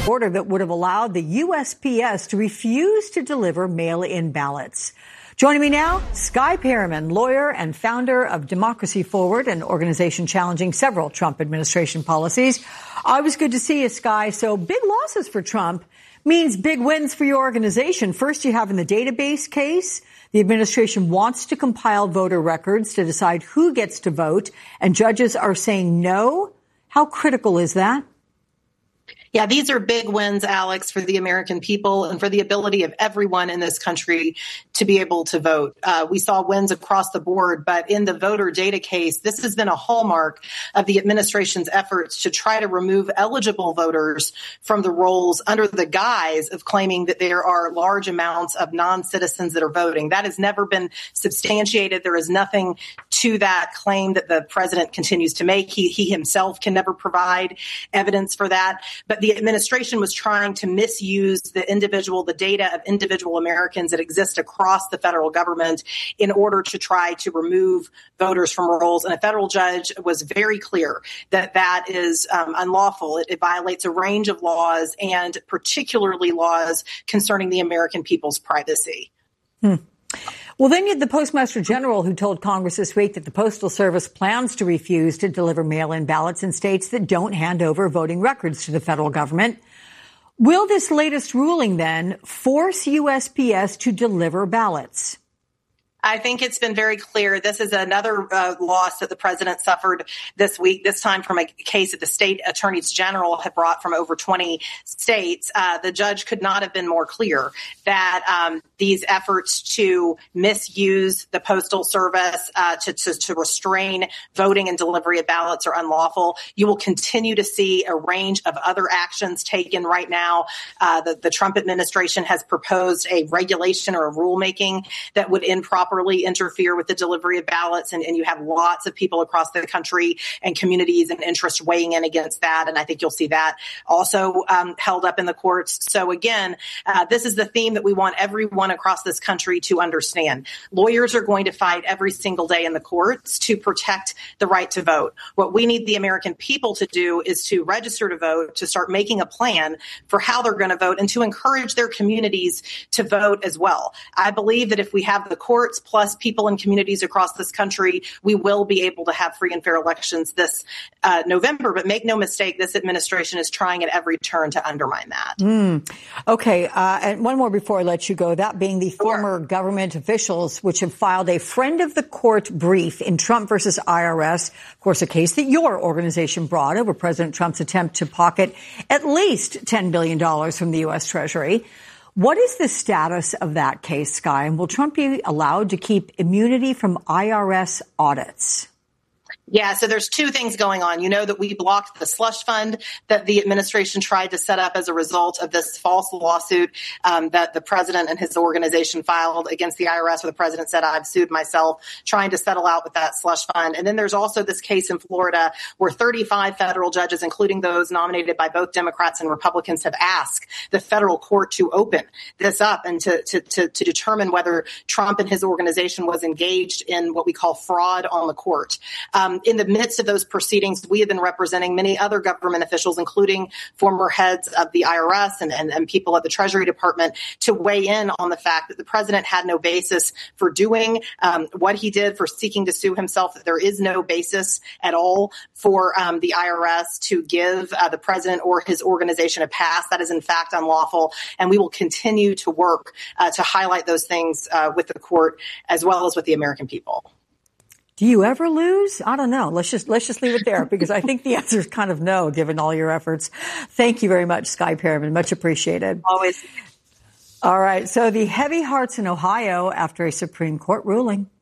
order that would have allowed the USPS to refuse to deliver mail-in ballots. Joining me now, Skye Perryman, lawyer and founder of Democracy Forward, an organization challenging several Trump administration policies. Always good to see you, Skye. So big losses for Trump means big wins for your organization. First, you have in the database case, the administration wants to compile voter records to decide who gets to vote, and judges are saying no. How critical is that? Yeah, these are big wins, Alex, for the American people and for the ability of everyone in this country to be able to vote. We saw wins across the board, but in the voter data case, this has been a hallmark of the administration's efforts to try to remove eligible voters from the rolls under the guise of claiming that there are large amounts of non-citizens that are voting. That has never been substantiated. There is nothing to that claim that the president continues to make. He himself can never provide evidence for that. But the administration was trying to misuse the data of individual Americans that exist across the federal government in order to try to remove voters from rolls. And a federal judge was very clear that that is unlawful. It violates a range of laws, and particularly laws concerning the American people's privacy. Well, then you had the Postmaster General who told Congress this week that the Postal Service plans to refuse to deliver mail-in ballots in states that don't hand over voting records to the federal government. Will this latest ruling then force USPS to deliver ballots? I think it's been very clear. This is another loss that the president suffered this week, this time from a case that the state attorneys general have brought from over 20 states. The judge could not have been more clear that these efforts to misuse the Postal Service to restrain voting and delivery of ballots are unlawful. You will continue to see a range of other actions taken right now. The Trump administration has proposed a regulation or a rulemaking that would improperly interfere with the delivery of ballots. And you have lots of people across the country and communities and interests weighing in against that. And I think you'll see that also held up in the courts. So again, this is the theme that we want everyone across this country to understand. Lawyers are going to fight every single day in the courts to protect the right to vote. What we need the American people to do is to register to vote, to start making a plan for how they're going to vote, and to encourage their communities to vote as well. I believe that if we have the courts plus people in communities across this country, we will be able to have free and fair elections this November. But make no mistake, this administration is trying at every turn to undermine that. Okay. And one more before I let you go, that being the former government officials which have filed a friend of the court brief in Trump versus IRS, of course, a case that your organization brought over President Trump's attempt to pocket at least $10 billion from the U.S. Treasury. What is the status of that case, Skye? And will Trump be allowed to keep immunity from IRS audits? Yeah, so there's two things going on. You know that we blocked the slush fund that the administration tried to set up as a result of this false lawsuit that the president and his organization filed against the IRS, where the president said, I've sued myself, trying to settle out with that slush fund. And then there's also this case in Florida where 35 federal judges, including those nominated by both Democrats and Republicans, have asked the federal court to open this up and to determine whether Trump and his organization was engaged in what we call fraud on the court. In the midst of those proceedings, we have been representing many other government officials, including former heads of the IRS and people at the Treasury Department, to weigh in on the fact that the president had no basis for doing what he did, for seeking to sue himself, that there is no basis at all for the IRS to give the president or his organization a pass. That is, in fact, unlawful. And we will continue to work to highlight those things with the court as well as with the American people. Do you ever lose? I don't know. Let's just leave it there, because I think the answer is kind of no, given all your efforts. Thank you very much, Skye Perryman. Much appreciated. Always. All right. So the heavy hearts in Ohio after a Supreme Court ruling.